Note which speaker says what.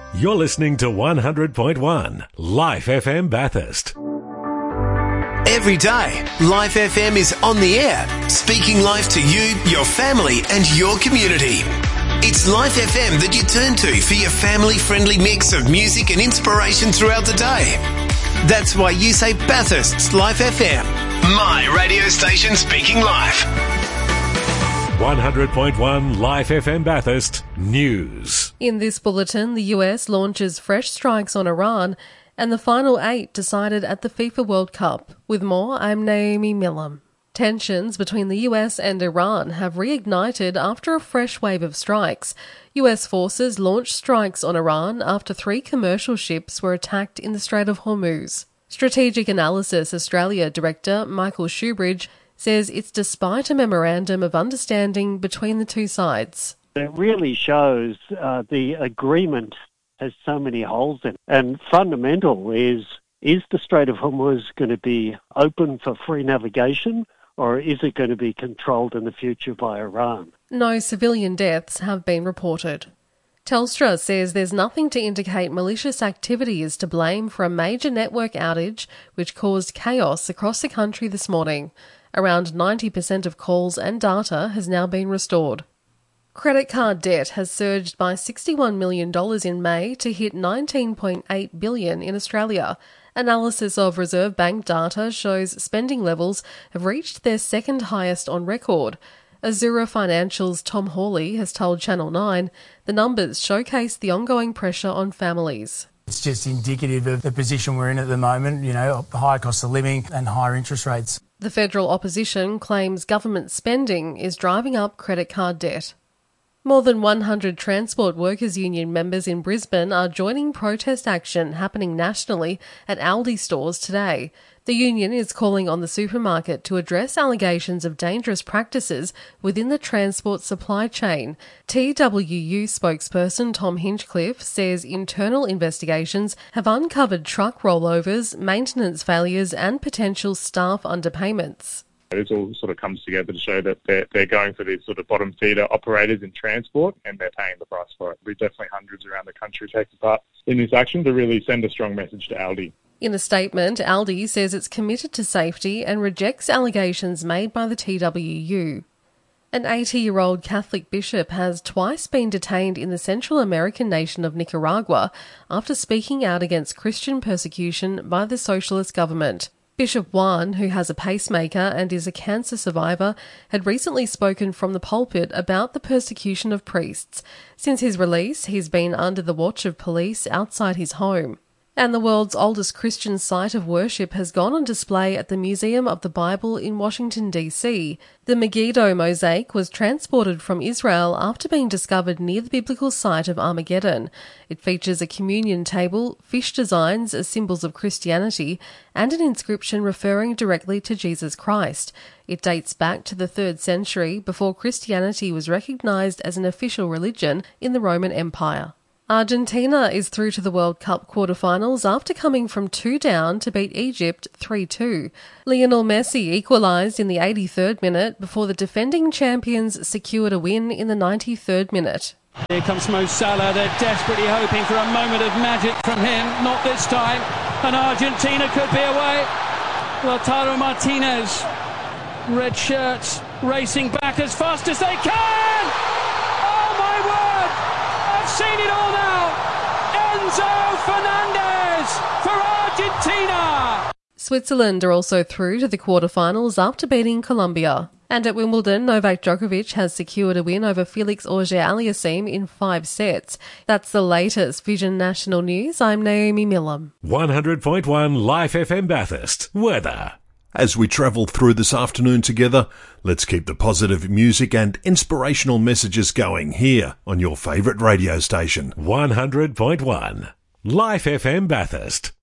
Speaker 1: You're listening to 100.1 Life FM Bathurst.
Speaker 2: Every day, Life FM is on the air, speaking life to you, your family and your community. It's Life FM that you turn to for your family-friendly mix of music and inspiration throughout the day. That's why you say Bathurst's Life FM, my radio station speaking life.
Speaker 1: 100.1 Life FM Bathurst News.
Speaker 3: In this bulletin, the US launches fresh strikes on Iran and the final 8 decided at the FIFA World Cup. With more, I'm Naomi Millam. Tensions between the US and Iran have reignited after a fresh wave of strikes. US forces launched strikes on Iran after 3 commercial ships were attacked in the Strait of Hormuz. Strategic Analysis Australia Director Michael Shoebridge says it's despite a memorandum of understanding between the two sides.
Speaker 4: It really shows the agreement has so many holes in it. And fundamental is the Strait of Hormuz going to be open for free navigation, or is it going to be controlled in the future by Iran?
Speaker 3: No civilian deaths have been reported. Telstra says there's nothing to indicate malicious activity is to blame for a major network outage which caused chaos across the country this morning. Around 90% of calls and data has now been restored. Credit card debt has surged by $61 million in May to hit $19.8 billion in Australia. Analysis of Reserve Bank data shows spending levels have reached their second highest on record. Azura Financial's Tom Hawley has told Channel 9 the numbers showcase the ongoing pressure on families.
Speaker 5: It's just indicative of the position we're in at the moment, higher cost of living and higher interest rates.
Speaker 3: The federal opposition claims government spending is driving up credit card debt. More than 100 Transport Workers Union members in Brisbane are joining protest action happening nationally at Aldi stores today. The union is calling on the supermarket to address allegations of dangerous practices within the transport supply chain. TWU spokesperson Tom Hinchcliffe says internal investigations have uncovered truck rollovers, maintenance failures and potential staff underpayments.
Speaker 6: This all sort of comes together to show that they're going for these sort of bottom feeder operators in transport and they're paying the price for it. We've definitely hundreds around the country taking part in this action to really send a strong message to Aldi.
Speaker 3: In a statement, Aldi says it's committed to safety and rejects allegations made by the TWU. An 80-year-old Catholic bishop has twice been detained in the Central American nation of Nicaragua after speaking out against Christian persecution by the socialist government. Bishop Juan, who has a pacemaker and is a cancer survivor, had recently spoken from the pulpit about the persecution of priests. Since his release, he's been under the watch of police outside his home. And the world's oldest Christian site of worship has gone on display at the Museum of the Bible in Washington, D.C. The Megiddo mosaic was transported from Israel after being discovered near the biblical site of Armageddon. It features a communion table, fish designs as symbols of Christianity, and an inscription referring directly to Jesus Christ. It dates back to the 3rd century, before Christianity was recognized as an official religion in the Roman Empire. Argentina is through to the World Cup quarterfinals after coming from 2 down to beat Egypt 3-2. Lionel Messi equalised in the 83rd minute before the defending champions secured a win in the 93rd minute.
Speaker 7: Here comes Mo Salah. They're desperately hoping for a moment of magic from him. Not this time. And Argentina could be away. Lautaro Martinez, red shirts, racing back as fast as they can. Oh my word! I've seen it all now. Enzo Fernandez for Argentina.
Speaker 3: Switzerland are also through to the quarterfinals after beating Colombia. And at Wimbledon, Novak Djokovic has secured a win over Felix Auger-Aliassime in 5 sets. That's the latest Vision National News. I'm Naomi Millam.
Speaker 1: 100.1 Life FM Bathurst. Weather.
Speaker 8: As we travel through this afternoon together, let's keep the positive music and inspirational messages going here on your favourite radio station.
Speaker 1: 100.1 Life FM Bathurst.